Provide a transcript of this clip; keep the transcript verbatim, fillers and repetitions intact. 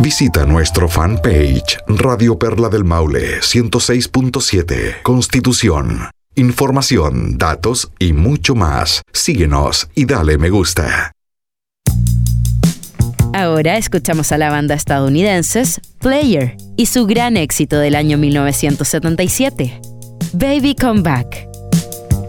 Visita nuestro fanpage Radio Perla del Maule ciento seis punto siete Constitución. Información, datos y mucho más. Síguenos y dale me gusta. Ahora escuchamos a la banda estadounidense Player y su gran éxito del año mil novecientos setenta y siete, Baby Come Back.